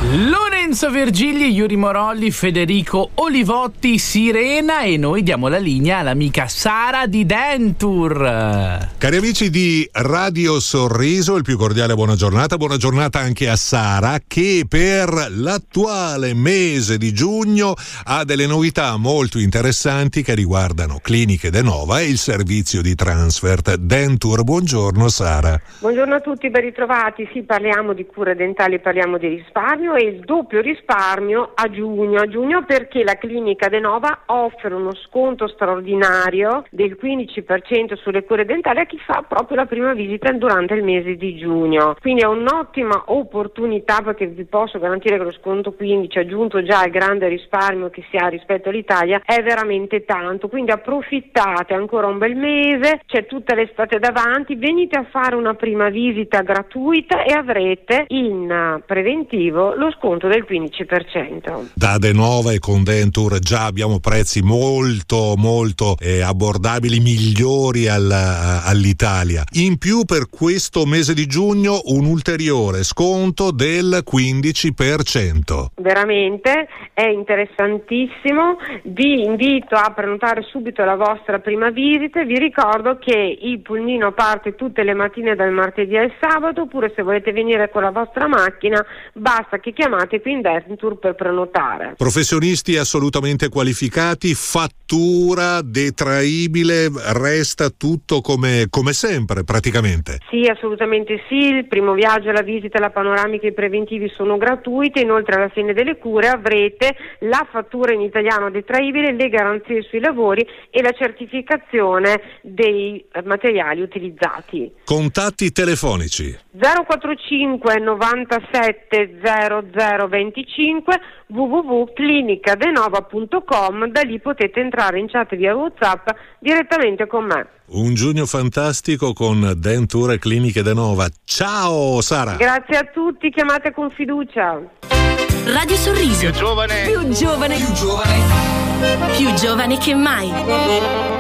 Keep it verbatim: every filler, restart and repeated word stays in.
Lorenzo Vergigli, Yuri Morolli, Federico Olivotti, Sirena, e noi diamo la linea all'amica Sara di Dentur. Cari amici di Radio Sorriso, il più cordiale buona giornata, buona giornata anche a Sara, che per l'attuale mese di giugno ha delle novità molto interessanti che riguardano Cliniche Denova e il servizio di transfert Dentur. Buongiorno Sara. Buongiorno a tutti, ben ritrovati. Sì, parliamo di cure dentali, parliamo di risparmio, e il doppio risparmio a giugno. A giugno perché la Clinica Denova offre uno sconto straordinario del quindici per cento sulle cure dentali a chi fa proprio la prima visita durante il mese di giugno. Quindi è un'ottima opportunità, perché vi posso garantire che lo sconto quindici, aggiunto già al grande risparmio che si ha rispetto all'Italia, è veramente tanto. Quindi approfittate, ancora un bel mese, c'è tutta l'estate davanti, venite a fare una prima visita gratuita e avrete in preventivo lo sconto del quindici per cento. Da Denova e con Dentur già abbiamo prezzi molto molto eh, abbordabili, migliori al, all'Italia. In più per questo mese di giugno un ulteriore sconto del quindici per cento. Veramente è interessantissimo, vi invito a prenotare subito la vostra prima visita. Vi ricordo che il pulmino parte tutte le mattine dal martedì al sabato, oppure se volete venire con la vostra macchina basta che chiamate qui in Dentur per prenotare. Professionisti assolutamente qualificati, fattura detraibile, resta tutto come, come sempre praticamente. Sì, assolutamente sì, il primo viaggio, la visita, la panoramica e i preventivi sono gratuiti. Inoltre alla fine delle cure avrete la fattura in italiano detraibile, le garanzie sui lavori e la certificazione dei materiali utilizzati. Contatti telefonici zero quattro cinque novantasette zero zero venticinque w w w punto clinica denova punto com. Da lì potete entrare in chat via WhatsApp direttamente con me. Un giugno fantastico con Dentur e Cliniche Denova. Ciao Sara. Grazie a tutti, chiamate con fiducia. Radio Sorriso. Più giovane. Più giovane. Più giovane. Più giovane che mai.